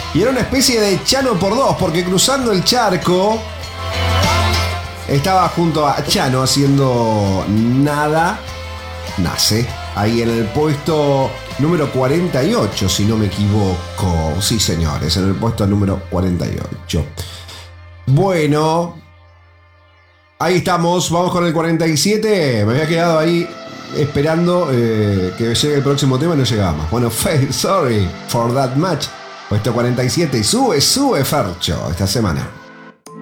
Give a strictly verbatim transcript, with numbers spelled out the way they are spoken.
Y era una especie de Chano por dos, porque cruzando el charco estaba junto a Chano haciendo Nada Nace. Ahí en el puesto número cuarenta y ocho, si no me equivoco. Sí, señores, en el puesto número cuarenta y ocho. Bueno, ahí estamos, vamos con el cuarenta y siete. Me había quedado ahí esperando eh, que llegue el próximo tema y no llegaba más. Bueno, Faith, sorry for that much. Puesto cuarenta y siete y sube, sube Fercho esta semana.